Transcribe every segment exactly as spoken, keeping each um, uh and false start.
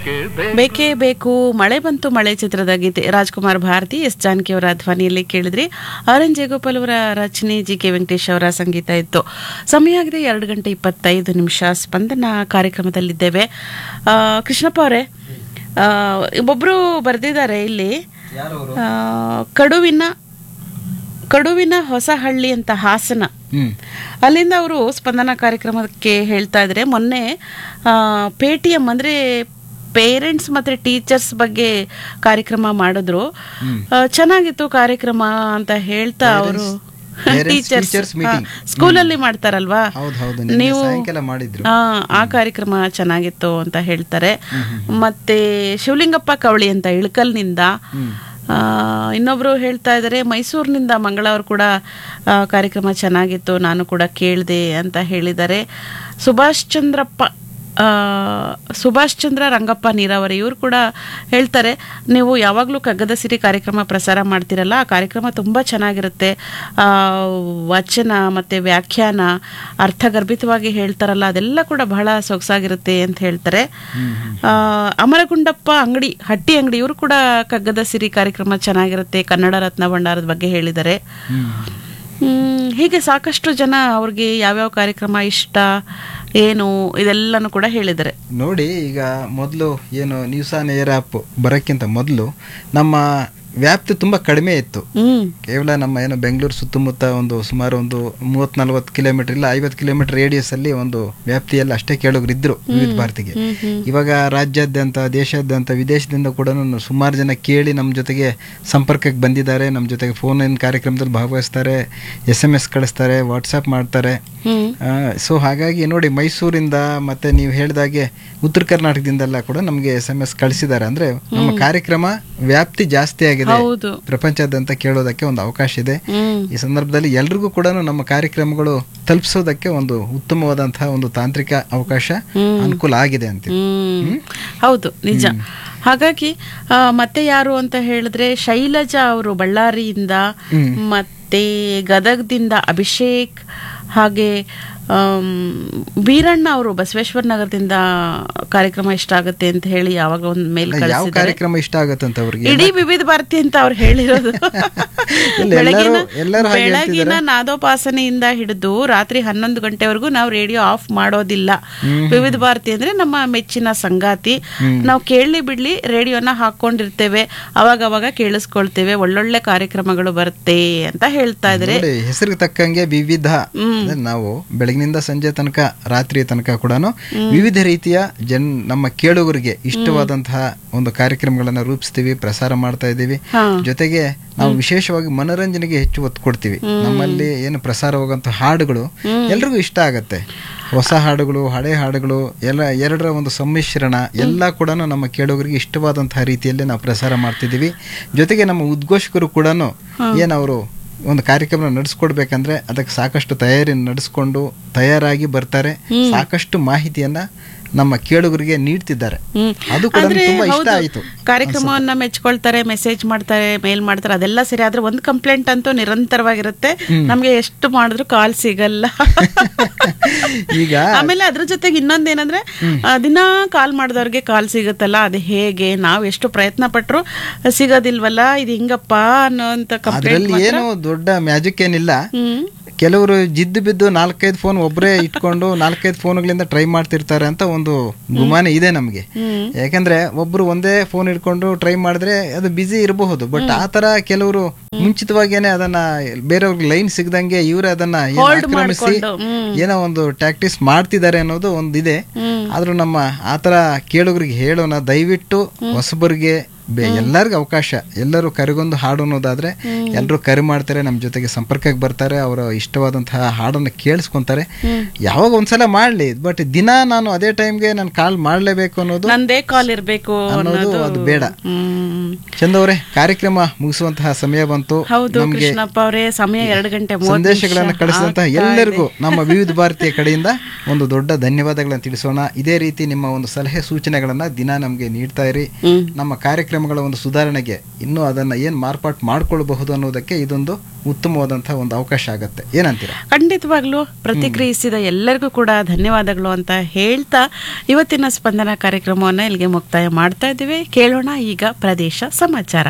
ಬೇಕೇ ಬೇಕು ಮಳೆ ಬಂತು ಮಳೆ ಚಿತ್ರದ ಗೀತೆ ರಾಜ್ಕುಮಾರ್ ಭಾರತಿ ಎಸ್ ಜಾನಕಿ ಅವರ ಧ್ವನಿಯಲ್ಲಿ ಕೇಳಿದ್ರಿ. ಆರ್ ಎನ್ ಜಯಗೋಪಾಲ್ ಅವರ ರಚನೆ, ಜಿ ಕೆ ವೆಂಕಟೇಶ್ ಅವರ ಸಂಗೀತ ಇತ್ತು. ಸಮಯ ಆಗಿದೆ ಎರಡು ಗಂಟೆ ಇಪ್ಪತ್ತೈದು ನಿಮಿಷ. ಸ್ಪಂದನ ಕಾರ್ಯಕ್ರಮದಲ್ಲಿದ್ದೇವೆ. ಕೃಷ್ಣಪ್ಪ ಅವರೇ, ಒಬ್ಬೊಬ್ರು ಬರೆದಿದ್ದಾರೆ ಇಲ್ಲಿ, ಕಡುವಿನ ಕಡುವಿನ ಹೊಸಹಳ್ಳಿ ಅಂತ ಹಾಸನ, ಅಲ್ಲಿಂದ ಅವರು ಸ್ಪಂದನ ಕಾರ್ಯಕ್ರಮಕ್ಕೆ ಹೇಳ್ತಾ ಇದ್ರೆ, ಮೊನ್ನೆ ಪೇಟಿಎಂ ಅಂದ್ರೆ ಪೇರೆಂಟ್ಸ್ ಮತ್ತೆ ಟೀಚರ್ಸ್ ಬಗ್ಗೆ ಕಾರ್ಯಕ್ರಮ ಮಾಡಿದ್ರು, ಚೆನ್ನಾಗಿತ್ತು ಕಾರ್ಯಕ್ರಮ ಅಂತ ಹೇಳ್ತಾ ಅವರು ಟೀಚರ್ಸ್ ಸ್ಕೂಲಲ್ಲಿ ಮಾಡ್ತಾರಲ್ವಾ ನೀವು, ಆ ಕಾರ್ಯಕ್ರಮ ಚೆನ್ನಾಗಿತ್ತು ಅಂತ ಹೇಳ್ತಾರೆ. ಮತ್ತೆ ಶಿವಲಿಂಗಪ್ಪ ಕವಳಿ ಅಂತ ಇಳಕಲ್ನಿಂದ, ಇನ್ನೊಬ್ರು ಹೇಳ್ತಾ ಇದ್ದಾರೆ ಮೈಸೂರಿನಿಂದ ಮಂಗಳವರು ಕೂಡ ಕಾರ್ಯಕ್ರಮ ಚೆನ್ನಾಗಿತ್ತು, ನಾನು ಕೂಡ ಕೇಳಿದೆ ಅಂತ ಹೇಳಿದ್ದಾರೆ. ಸುಭಾಷ್ ಚಂದ್ರಪ್ಪ ಸುಭಾಷ್ ಚಂದ್ರ ರಂಗಪ್ಪ ನೀರಾವರಿ ಇವರು ಕೂಡ ಹೇಳ್ತಾರೆ, ನೀವು ಯಾವಾಗಲೂ ಕಗ್ಗದ ಸಿರಿ ಕಾರ್ಯಕ್ರಮ ಪ್ರಸಾರ ಮಾಡ್ತಿರಲ್ಲ, ಆ ಕಾರ್ಯಕ್ರಮ ತುಂಬ ಚೆನ್ನಾಗಿರುತ್ತೆ, ವಚನ ಮತ್ತು ವ್ಯಾಖ್ಯಾನ ಅರ್ಥಗರ್ಭಿತವಾಗಿ ಹೇಳ್ತಾರಲ್ಲ ಅದೆಲ್ಲ ಕೂಡ ಬಹಳ ಸೊಗಸಾಗಿರುತ್ತೆ ಅಂತ ಹೇಳ್ತಾರೆ. ಅಮರಗುಂಡಪ್ಪ ಅಂಗಡಿ ಹಟ್ಟಿ ಅಂಗಡಿ ಇವರು ಕೂಡ ಕಗ್ಗದ ಸಿರಿ ಕಾರ್ಯಕ್ರಮ ಚೆನ್ನಾಗಿರುತ್ತೆ, ಕನ್ನಡ ರತ್ನ ಭಂಡಾರದ ಬಗ್ಗೆ ಹೇಳಿದ್ದಾರೆ. ಹೀಗೆ ಸಾಕಷ್ಟು ಜನ ಅವ್ರಿಗೆ ಯಾವ್ಯಾವ ಕಾರ್ಯಕ್ರಮ ಇಷ್ಟ ಏನು ಇದೆಲ್ಲನೂ ಕೂಡ ಹೇಳಿದ್ದಾರೆ. ನೋಡಿ, ಈಗ ಮೊದಲು ಏನು ನ್ಯೂಸ್ ಆನ್ ಏರ್ ಆ್ಯಪ್ ಬರೋಕ್ಕಿಂತ ಮೊದಲು ನಮ್ಮ ವ್ಯಾಪ್ತಿ ತುಂಬ ಕಡಿಮೆ ಇತ್ತು. ಕೇವಲ ನಮ್ಮ ಏನು ಬೆಂಗಳೂರು ಸುತ್ತಮುತ್ತ ಒಂದು ಸುಮಾರು ಒಂದು ಮೂವತ್ ನಲ್ವತ್ತು ಕಿಲೋಮೀಟರ್ ಇಲ್ಲ ಐವತ್ತು ಕಿಲೋಮೀಟರ್ ರೇಡಿಯಸ್ ಅಲ್ಲಿ ಒಂದು ವ್ಯಾಪ್ತಿಯಲ್ಲಿ ಅಷ್ಟೇ ಕೇಳೋರಿದ್ರು ವಿವಿಧ ಭಾರತಿಗೆ. ಇವಾಗ ರಾಜ್ಯಾದ್ಯಂತ, ದೇಶಾದ್ಯಂತ, ವಿದೇಶದಿಂದ ಕೂಡ ಸುಮಾರು ಜನ ಕೇಳಿ ನಮ್ಮ ಜೊತೆಗೆ ಸಂಪರ್ಕಕ್ಕೆ ಬಂದಿದ್ದಾರೆ, ನಮ್ಮ ಜೊತೆಗೆ ಫೋನ್ ಇನ್ ಕಾರ್ಯಕ್ರಮದಲ್ಲಿ ಭಾಗವಹಿಸ್ತಾರೆ, ಎಸ್ ಎಮ್ ಎಸ್ ಕಳಿಸ್ತಾರೆ, ವಾಟ್ಸಪ್ ಮಾಡ್ತಾರೆ. ಸೊ ಹಾಗಾಗಿ ನೋಡಿ, ಮೈಸೂರಿಂದ ಮತ್ತೆ ನೀವು ಹೇಳಿದಾಗೆ ಉತ್ತರ ಕರ್ನಾಟಕದಿಂದೆಲ್ಲ ಕೂಡ ನಮಗೆ ಎಸ್ ಎಮ್ ಎಸ್ ಕಳಿಸಿದ್ದಾರೆ. ಅಂದ್ರೆ ನಮ್ಮ ಕಾರ್ಯಕ್ರಮ ವ್ಯಾಪ್ತಿ ಜಾಸ್ತಿ ಆಗಿದೆ, ಪ್ರಪಂಚದಾದ್ಯಂತ ಕೇಳೋದಕ್ಕೆ ಒಂದು ಅವಕಾಶ ಇದೆ. ಈ ಸಂದರ್ಭದಲ್ಲಿ ಎಲ್ರಿಗೂ ಕೂಡ ನಮ್ಮ ಕಾರ್ಯಕ್ರಮಗಳು ತಲುಪಿಸೋದಕ್ಕೆ ಒಂದು ಉತ್ತಮವಾದಂತಹ ಒಂದು ತಾಂತ್ರಿಕ ಅವಕಾಶ ಅನುಕೂಲ ಆಗಿದೆ ಅಂತ. ಹೌದು, ನಿಜ. ಹಾಗಾಗಿ ಮತ್ತೆ ಯಾರು ಅಂತ ಹೇಳಿದ್ರೆ ಶೈಲಜಾ ಅವರು ಬಳ್ಳಾರಿಯಿಂದ, ಮತ್ತೆ ಗದಗದಿಂದ ಅಭಿಷೇಕ್, ಹಾಗೆ ವೀರಣ್ಣ ಅವರು ಬಸವೇಶ್ವರ ನಗರದಿಂದ ಕಾರ್ಯಕ್ರಮ ಇಷ್ಟ ಆಗುತ್ತೆ ಅಂತ ಹೇಳಿ ಯಾವಾಗ ಒಂದ್ ಮೇಲ್ ಕಳಿಸಿದ್ದಾರೆ. ಇಷ್ಟ ಆಗುತ್ತೆ ಅಂತ ಅವ್ರಿಗೆ ಇಡೀ ವಿವಿಧ ಭಾರತಿ ಅಂತ ಅವ್ರು ಹೇಳಿರೋದು. ಬೆಳಗಿನ ನಾದೋಪಾಸನೆಯಿಂದ ಹಿಡಿದು ರಾತ್ರಿ ಹನ್ನೊಂದು ಗಂಟೆವರೆಗೂ ನಾವು ರೇಡಿಯೋ ಆಫ್ ಮಾಡೋದಿಲ್ಲ. ವಿವಿಧ ಭಾರತಿ ಅಂದ್ರೆ ನಮ್ಮ ಮೆಚ್ಚಿನ ಸಂಗಾತಿ, ನಾವು ಕೇಳಲಿ ಬಿಡ್ಲಿ ರೇಡಿಯೋನ ಹಾಕೊಂಡಿರ್ತೇವೆ, ಅವಾಗ ಅವಾಗ ಕೇಳಿಸ್ಕೊಳ್ತೇವೆ, ಒಳ್ಳೊಳ್ಳೆ ಕಾರ್ಯಕ್ರಮಗಳು ಬರುತ್ತೆ ಅಂತ ಹೇಳ್ತಾ ಇದ್ದಾರೆ. ಹೆಸರಿಗೆ ತಕ್ಕಂಗೆ ವಿವಿಧ, ನಾವು ಬೆಳಗಿನಿಂದ ಸಂಜೆ ತನಕ ರಾತ್ರಿ ತನಕ ಕೂಡ ವಿವಿಧ ರೀತಿಯ ಜನ್ ನಮ್ಮ ಕೇಳುಗರಿಗೆ ಇಷ್ಟವಾದಂತಹ ಒಂದು ಕಾರ್ಯಕ್ರಮಗಳನ್ನ ರೂಪಿಸ್ತೀವಿ, ಪ್ರಸಾರ ಮಾಡ್ತಾ ಇದ್ದೀವಿ. ಜೊತೆಗೆ ನಾವು ವಿಶೇಷವಾಗಿ ಮನೋರಂಜನೆಗೆ ಹೆಚ್ಚು ಒತ್ತು ಕೊಡ್ತೀವಿ. ನಮ್ಮಲ್ಲಿ ಏನು ಪ್ರಸಾರವಾಗುವಂತ ಹಾಡುಗಳು ಎಲ್ರಿಗೂ ಇಷ್ಟ ಆಗತ್ತೆ. ಹೊಸ ಹಾಡುಗಳು, ಹಳೆ ಹಾಡುಗಳು ಎಲ್ಲ ಎರಡರ ಒಂದು ಸಮ್ಮಿಶ್ರಣ ಎಲ್ಲ ಕೂಡ ನಮ್ಮ ಕೇಳುಗರಿಗೆ ಇಷ್ಟವಾದಂತಹ ರೀತಿಯಲ್ಲಿ ನಾವು ಪ್ರಸಾರ ಮಾಡ್ತಿದ್ದೀವಿ. ಜೊತೆಗೆ ನಮ್ಮ ಉದ್ಘೋಷಕರು ಕೂಡ ಏನವರು ಒಂದು ಕಾರ್ಯಕ್ರಮ ನಡೆಸ್ಕೊಡ್ಬೇಕಂದ್ರೆ ಅದಕ್ಕೆ ಸಾಕಷ್ಟು ತಯಾರಿ ನಡೆಸ್ಕೊಂಡು ತಯಾರಾಗಿ ಬರ್ತಾರೆ, ಸಾಕಷ್ಟು ಮಾಹಿತಿಯನ್ನ ನಮ್ಮ ಕೇಳುಗರಿಗೆ ನೀಡ್ತಿದ್ದಾರೆ. ಅದು ಕೂಡ ತುಂಬಾ ಇಷ್ಟ ಆಯಿತು. ಕಾರ್ಯಕ್ರಮವನ್ನ ಮೆಚ್ಕೊಳ್ತಾರೆ, ಮೆಸೇಜ್ ಮಾಡ್ತಾರೆ, ಮೇಲ್ ಮಾಡ್ತಾರೆ, ಅದೆಲ್ಲ ಸರಿ. ಆದ್ರೆ ಒಂದು ಕಂಪ್ಲೇಂಟ್ ಅಂತೂ ನಿರಂತರವಾಗಿರುತ್ತೆ, ನಮ್ಗೆ ಎಷ್ಟು ಮಾಡಿದ್ರು ಕಾಲ್ ಸಿಗಲ್ಲ. ಈಗ ಆಮೇಲೆ ಅದ್ರ ಜೊತೆಗೆ ಇನ್ನೊಂದೇನಂದ್ರೆ, ದಿನಾ ಕಾಲ್ ಮಾಡಿದವ್ರಿಗೆ ಕಾಲ್ ಸಿಗುತ್ತಲ್ಲ, ಅದು ಹೇಗೆ, ನಾವ್ ಎಷ್ಟು ಪ್ರಯತ್ನ ಪಟ್ರು ಸಿಗೋದಿಲ್ವಲ್ಲ, ಇದು ಹಿಂಗಪ್ಪ ಅನ್ನೋಂತ ಕಂಪ್ಲೇಂಟ್. ಏನು ದೊಡ್ಡ ಮ್ಯಾಜಿಕ್ ಏನಿಲ್ಲ. ಕೆಲವರು ಜಿದ್ದು ಬಿದ್ದು ನಾಲ್ಕೈದು ಫೋನ್ ಒಬ್ಬರೇ ಇಟ್ಕೊಂಡು ನಾಲ್ಕೈದು ಫೋನ್ಗಳಿಂದ ಟ್ರೈ ಮಾಡ್ತಿರ್ತಾರೆ ಅಂತ ಒಂದು ಗುಮಾನ ಇದೆ ನಮ್ಗೆ. ಯಾಕಂದ್ರೆ ಒಬ್ರು ಒಂದೇ ಫೋನ್ ಇಟ್ಕೊಂಡು ಟ್ರೈ ಮಾಡಿದ್ರೆ ಅದು ಬಿಸಿ ಇರಬಹುದು, ಬಟ್ ಆ ತರ ಕೆಲವರು ಮುಂಚಿತವಾಗೇನೆ ಅದನ್ನ ಬೇರೆಯವ್ರಿಗೆ ಲೈನ್ ಸಿಗದಂಗೆ ಇವರೇ ಅದನ್ನ ಆಕ್ರಮಿಸಿ ಏನೋ ಒಂದು ಟ್ಯಾಕ್ಟಿಸ್ ಮಾಡ್ತಿದ್ದಾರೆ ಅನ್ನೋದು ಒಂದಿದೆ. ಆದ್ರೂ ನಮ್ಮ ಆತರ ಕೇಳುಗರಿಗೆ ಹೇಳೋಣ, ದಯವಿಟ್ಟು ಹೊಸಬರಿಗೆ ಎಲ್ಲರಿಗೂ ಅವಕಾಶ, ಎಲ್ಲರೂ ಕರೆಗೊಂದು ಹಾಡು ಅನ್ನೋದಾದ್ರೆ ಎಲ್ಲರೂ ಕರೆ ಮಾಡ್ತಾರೆ, ನಮ್ಮ ಜೊತೆಗೆ ಸಂಪರ್ಕಕ್ಕೆ ಬರ್ತಾರೆ, ಅವರ ಇಷ್ಟವಾದಂತಹ ಹಾಡನ್ನು ಕೇಳಿಸ್ಕೊಂತಾರೆ. ಯಾವಾಗ ಒಂದ್ಸಲ ಮಾಡ್ಲಿ, ಬಟ್ ದಿನ ನಾನು ಅದೇ ಟೈಮ್ಗೆ ನಾನು ಕಾಲ್ ಮಾಡ್ಲೇಬೇಕು ಅನ್ನೋದು, ನಂದೇ ಕಾಲ್ ಇರಬೇಕು ಅನ್ನೋದು ಅದು ಬೇಡ. ಚಂದ ಅವರೇ, ಕಾರ್ಯಕ್ರಮ ಮುಗಿಸುವಂತಹ ಸಮಯ ಬಂತು. ನಮಗೆ ಸಮಯ ಎರಡು ಗಂಟೆ ಸಂದೇಶಗಳನ್ನು ಕಳಿಸಿದಂತಹ ಎಲ್ಲರಿಗೂ ನಮ್ಮ ವಿವಿಧ ಭಾರತೀಯ ಕಡೆಯಿಂದ ಒಂದು ದೊಡ್ಡ ಧನ್ಯವಾದಗಳನ್ನು ತಿಳಿಸೋಣ. ಇದೇ ರೀತಿ ನಿಮ್ಮ ಒಂದು ಸಲಹೆ ಸೂಚನೆಗಳನ್ನ ದಿನ ನಮ್ಗೆ ನೀಡ್ತಾ ಇರಿ. ನಮ್ಮ ಕಾರ್ಯಕ್ರಮ ಕಾರ್ಯಕ್ರಮಗಳ ಒಂದು ಸುಧಾರಣೆಗೆ ಇನ್ನೂ ಅದನ್ನು ಏನು ಮಾರ್ಪಾಟು ಮಾಡ್ಕೊಳ್ಬಹುದು ಅನ್ನೋದಕ್ಕೆ ಇದೊಂದು ಉತ್ತಮವಾದಂತಹ ಒಂದು ಅವಕಾಶ ಆಗುತ್ತೆ. ಏನಂತೀರಾ? ಖಂಡಿತವಾಗ್ಲೂ ಪ್ರತಿಕ್ರಿಯಿಸಿದ ಎಲ್ಲರಿಗೂ ಕೂಡ ಧನ್ಯವಾದಗಳು ಅಂತ ಹೇಳ್ತಾ ಇವತ್ತಿನ ಸ್ಪಂದನ ಕಾರ್ಯಕ್ರಮವನ್ನು ಇಲ್ಲಿಗೆ ಮುಕ್ತಾಯ ಮಾಡ್ತಾ ಇದ್ದೀವಿ. ಕೇಳೋಣ ಈಗ ಪ್ರದೇಶ ಸಮಾಚಾರ.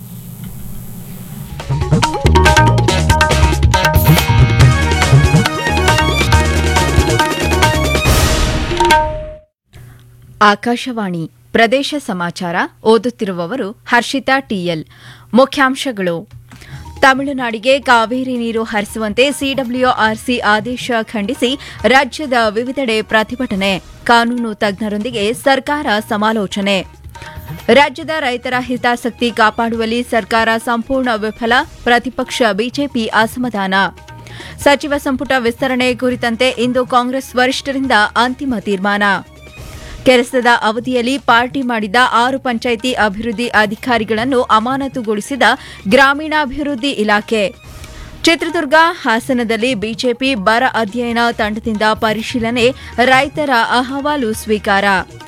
ಆಕಾಶವಾಣಿ ಪ್ರದೇಶ ಸಮಾಚಾರ ಓದುತ್ತಿರುವವರು ಹರ್ಷಿತಾ ಟಿಎಲ್. ಮುಖ್ಯಾಂಶಗಳು: ತಮಿಳುನಾಡಿಗೆ ಕಾವೇರಿ ನೀರು ಹರಿಸುವಂತೆ ಸಿಡಬ್ಲ್ಯೂಆರ್ಸಿ ಆದೇಶ ಖಂಡಿಸಿ ರಾಜ್ಯದ ವಿವಿಧೆಡೆ ಪ್ರತಿಭಟನೆ, ಕಾನೂನು ತಜ್ಞರೊಂದಿಗೆ ಸರ್ಕಾರ ಸಮಾಲೋಚನೆ. ರಾಜ್ಯದ ರೈತರ ಹಿತಾಸಕ್ತಿ ಕಾಪಾಡುವಲ್ಲಿ ಸರ್ಕಾರ ಸಂಪೂರ್ಣ ವಿಫಲ, ಪ್ರತಿಪಕ್ಷ ಬಿಜೆಪಿ ಅಸಮಾಧಾನ. ಸಚಿವ ಸಂಪುಟ ವಿಸ್ತರಣೆ ಕುರಿತಂತೆ ಇಂದು ಕಾಂಗ್ರೆಸ್ ವರಿಷ್ಠರಿಂದ ಅಂತಿಮ ತೀರ್ಮಾನ. ಕೆಲಸದ ಅವಧಿಯಲ್ಲಿ ಪಾರ್ಟಿ ಮಾಡಿದ ಆರು ಪಂಚಾಯಿತಿ ಅಭಿವೃದ್ಧಿ ಅಧಿಕಾರಿಗಳನ್ನು ಅಮಾನತುಗೊಳಿಸಿದ ಗ್ರಾಮೀಣಾಭಿವೃದ್ಧಿ ಇಲಾಖೆ. ಚಿತ್ರದುರ್ಗ, ಹಾಸನದಲ್ಲಿ ಬಿಜೆಪಿ ಬರ ಅಧ್ಯಯನ ತಂಡದಿಂದ ಪರಿಶೀಲನೆ, ರೈತರ ಅಹವಾಲು ಸ್ವೀಕಾರ.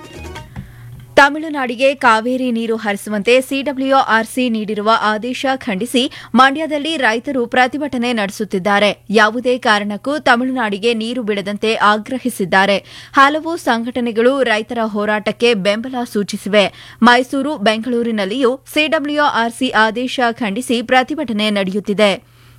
ತಮಿಳುನಾಡಿಗೆ ಕಾವೇರಿ ನೀರು ಹರಿಸುವಂತೆ ಸಿಡಬ್ಲ್ಯೂಆರ್ಸಿ ನೀಡಿರುವ ಆದೇಶ ಖಂಡಿಸಿ ಮಂಡ್ಯದಲ್ಲಿ ರೈತರು ಪ್ರತಿಭಟನೆ ನಡೆಸುತ್ತಿದ್ದಾರೆ. ಯಾವುದೇ ಕಾರಣಕ್ಕೂ ತಮಿಳುನಾಡಿಗೆ ನೀರು ಬಿಡದಂತೆ ಆಗ್ರಹಿಸಿದ್ದಾರೆ. ಹಲವು ಸಂಘಟನೆಗಳು ರೈತರ ಹೋರಾಟಕ್ಕೆ ಬೆಂಬಲ ಸೂಚಿಸಿವೆ. ಮೈಸೂರು, ಬೆಂಗಳೂರಿನಲ್ಲಿಯೂ ಸಿಡಬ್ಲ್ಯೂಆರ್ಸಿ ಆದೇಶ ಖಂಡಿಸಿ ಪ್ರತಿಭಟನೆ ನಡೆಯುತ್ತಿದೆ.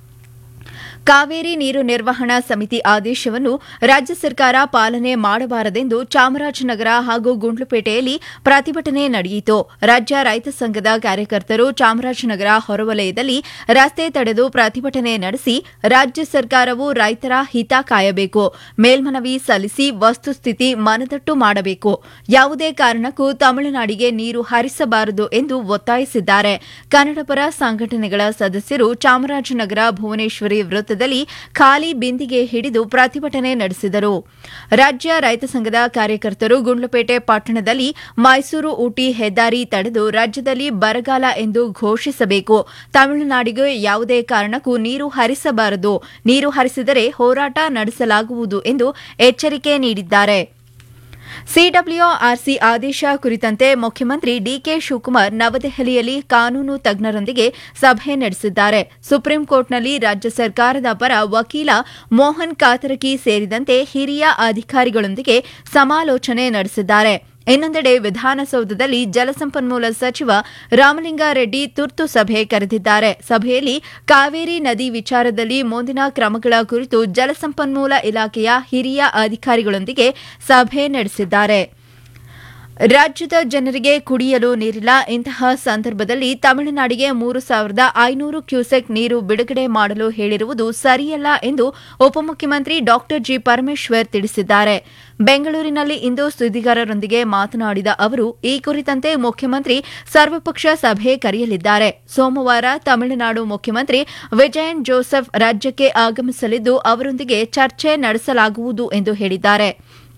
ಕಾವೇರಿ ನೀರು ನಿರ್ವಹಣಾ ಸಮಿತಿ ಆದೇಶವನ್ನು ರಾಜ್ಯ ಸರ್ಕಾರ ಪಾಲನೆ ಮಾಡಬಾರದೆಂದು ಚಾಮರಾಜನಗರ ಹಾಗೂ ಗುಂಡ್ಲುಪೇಟೆಯಲ್ಲಿ ಪ್ರತಿಭಟನೆ ನಡೆಯಿತು. ರಾಜ್ಯ ರೈತ ಸಂಘದ ಕಾರ್ಯಕರ್ತರು ಚಾಮರಾಜನಗರ ಹೊರವಲಯದಲ್ಲಿ ರಸ್ತೆ ತಡೆದು ಪ್ರತಿಭಟನೆ ನಡೆಸಿ, ರಾಜ್ಯ ಸರ್ಕಾರವು ರೈತರ ಹಿತ ಕಾಯಬೇಕು, ಮೇಲ್ಮನವಿ ಸಲ್ಲಿಸಿ ವಸ್ತುಸ್ಥಿತಿ ಮನದಟ್ಟು ಮಾಡಬೇಕು, ಯಾವುದೇ ಕಾರಣಕ್ಕೂ ತಮಿಳುನಾಡಿಗೆ ನೀರು ಹರಿಸಬಾರದು ಎಂದು ಒತ್ತಾಯಿಸಿದ್ದಾರೆ. ಕನ್ನಡಪರ ಸಂಘಟನೆಗಳ ಸದಸ್ಯರು ಚಾಮರಾಜನಗರ ಭುವನೇಶ್ವರಿ ವೃತ್ತ ಖಾಲಿ ಬಿಂದಿಗೆ ಹಿಡಿದು ಪ್ರತಿಭಟನೆ ನಡೆಸಿದರು. ರಾಜ್ಯ ರೈತ ಸಂಘದ ಕಾರ್ಯಕರ್ತರು ಗುಂಡ್ಲುಪೇಟೆ ಪಟ್ಟಣದಲ್ಲಿ ಮೈಸೂರು ಊಟಿ ಹೆದ್ದಾರಿ ತಡೆದು ರಾಜ್ಯದಲ್ಲಿ ಬರಗಾಲ ಎಂದು ಘೋಷಿಸಬೇಕು, ತಮಿಳುನಾಡಿಗೆ ಯಾವುದೇ ಕಾರಣಕ್ಕೂ ನೀರು ಹರಿಸಬಾರದು, ನೀರು ಹರಿಸಿದರೆ ಹೋರಾಟ ನಡೆಸಲಾಗುವುದು ಎಂದು ಎಚ್ಚರಿಕೆ ನೀಡಿದ್ದಾರೆ. ಸಿಡಬ್ಲ್ಯೂಆರ್ಸಿ ಆದೇಶ ಕುರಿತಂತೆ ಮುಖ್ಯಮಂತ್ರಿ ಡಿಕೆ ಶಿವಕುಮಾರ್ ನವದೆಹಲಿಯಲ್ಲಿ ಕಾನೂನು ತಜ್ಞರೊಂದಿಗೆ ಸಭೆ ನಡೆಸಿದ್ದಾರೆ. ಸುಪ್ರೀಂ ಕೋರ್ಟ್ನಲ್ಲಿ ರಾಜ್ಯ ಸರ್ಕಾರದ ಪರ ವಕೀಲ ಮೋಹನ್ ಕಾತರಕಿ ಸೇರಿದಂತೆ ಹಿರಿಯ ಅಧಿಕಾರಿಗಳೊಂದಿಗೆ ಸಮಾಲೋಚನೆ ನಡೆಸಿದ್ದಾರೆ. ಇನ್ನೊಂದೆಡೆ ವಿಧಾನಸೌಧದಲ್ಲಿ ಜಲಸಂಪನ್ಮೂಲ ಸಚಿವ ರಾಮಲಿಂಗಾರೆಡ್ಡಿ ತುರ್ತು ಸಭೆ ಕರೆದಿದ್ದಾರೆ. ಸಭೆಯಲ್ಲಿ ಕಾವೇರಿ ನದಿ ವಿಚಾರದಲ್ಲಿ ಮುಂದಿನ ಕ್ರಮಗಳ ಕುರಿತು ಜಲಸಂಪನ್ಮೂಲ ಇಲಾಖೆಯ ಹಿರಿಯ ಅಧಿಕಾರಿಗಳೊಂದಿಗೆ ಸಭೆ ನಡೆಸಿದ್ದಾರೆ. ರಾಜ್ಯದ ಜನರಿಗೆ ಕುಡಿಯಲು ನೀರಿಲ್ಲ. ಇಂತಹ ಸಂದರ್ಭದಲ್ಲಿ ತಮಿಳುನಾಡಿಗೆ ಮೂರು ಸಾವಿರದ ಐನೂರು ಕ್ಯೂಸೆಕ್ ನೀರು ಬಿಡುಗಡೆ ಮಾಡಲು ಹೇಳಿರುವುದು ಸರಿಯಲ್ಲ ಎಂದು ಉಪಮುಖ್ಯಮಂತ್ರಿ ಡಾ ಜಿ ಪರಮೇಶ್ವರ್ ತಿಳಿಸಿದ್ದಾರೆ. ಬೆಂಗಳೂರಿನಲ್ಲಿ ಇಂದು ಸುದ್ದಿಗಾರರೊಂದಿಗೆ ಮಾತನಾಡಿದ ಅವರು, ಈ ಕುರಿತಂತೆ ಮುಖ್ಯಮಂತ್ರಿ ಸರ್ವಪಕ್ಷ ಸಭೆ ಕರೆಯಲಿದ್ದಾರೆ. ಸೋಮವಾರ ತಮಿಳುನಾಡು ಮುಖ್ಯಮಂತ್ರಿ ವಿಜಯನ್ ಜೋಸೆಫ್ ರಾಜ್ಯಕ್ಕೆ ಆಗಮಿಸಲಿದ್ದು, ಅವರೊಂದಿಗೆ ಚರ್ಚೆ ನಡೆಸಲಾಗುವುದು ಎಂದು ಹೇಳಿದ್ದಾರೆ.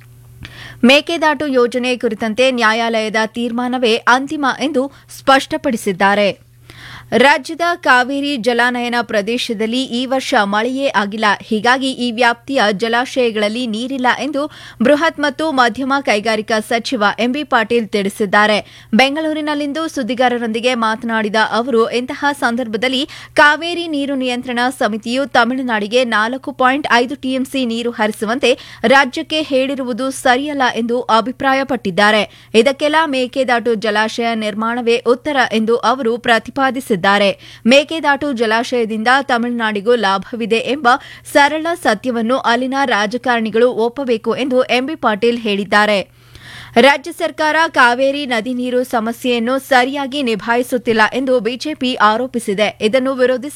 ಮೇಕೆದಾಟು ಯೋಜನೆ ಕುರಿತಂತೆ ನ್ಯಾಯಾಲಯದ ತೀರ್ಮಾನವೇ ಅಂತಿಮ ಎಂದು ಸ್ಪಷ್ಟಪಡಿಸಿದ್ದಾರೆ. ರಾಜ್ಯದ ಕಾವೇರಿ ಜಲಾನಯನ ಪ್ರದೇಶದಲ್ಲಿ ಈ ವರ್ಷ ಮಳೆಯೇ ಆಗಿಲ್ಲ. ಹೀಗಾಗಿ ಈ ವ್ಯಾಪ್ತಿಯ ಜಲಾಶಯಗಳಲ್ಲಿ ನೀರಿಲ್ಲ ಎಂದು ಬೃಹತ್ ಮತ್ತು ಮಧ್ಯಮ ಕೈಗಾರಿಕಾ ಸಚಿವ ಎಂಬಿ ಪಾಟೀಲ್ ತಿಳಿಸಿದ್ದಾರೆ. ಬೆಂಗಳೂರಿನಲ್ಲಿಂದು ಸುದ್ದಿಗಾರರೊಂದಿಗೆ ಮಾತನಾಡಿದ ಅವರು, ಇಂತಹ ಸಂದರ್ಭದಲ್ಲಿ ಕಾವೇರಿ ನೀರು ನಿಯಂತ್ರಣ ಸಮಿತಿಯು ತಮಿಳುನಾಡಿಗೆ ನಾಲ್ಕು ಪಾಯಿಂಟ್ ಐದು ಟಿಎಂಸಿ ನೀರು ಹರಿಸುವಂತೆ ರಾಜ್ಯಕ್ಕೆ ಹೇಳಿರುವುದು ಸರಿಯಲ್ಲ ಎಂದು ಅಭಿಪ್ರಾಯಪಟ್ಟಿದ್ದಾರೆ. ಇದಕ್ಕೆಲ್ಲ ಮೇಕೆದಾಟು ಜಲಾಶಯ ನಿರ್ಮಾಣವೇ ಉತ್ತರ ಎಂದು ಅವರು ಪ್ರತಿಪಾದಿಸಿದ್ದಾರೆ. ಮೇಕೆದಾಟು ಜಲಾಶಯದಿಂದ ತಮಿಳುನಾಡಿಗೂ ಲಾಭವಿದೆ ಎಂಬ ಸರಳ ಸತ್ಯವನ್ನು ಅಲ್ಲಿನ ರಾಜಕಾರಣಿಗಳು ಒಪ್ಪಬೇಕು ಎಂದು ಎಂಬಿ ಪಾಟೀಲ್ ಹೇಳಿದ್ದಾರೆ. ರಾಜ್ಯ ಸರ್ಕಾರ ಕಾವೇರಿ ನದಿ ನೀರು ಸಮಸ್ಯೆಯನ್ನು ಸರಿಯಾಗಿ ನಿಭಾಯಿಸುತ್ತಿಲ್ಲ ಎಂದು ಬಿಜೆಪಿ ಆರೋಪಿಸಿದೆ. ಇದನ್ನು ವಿರೋಧಿಸಿ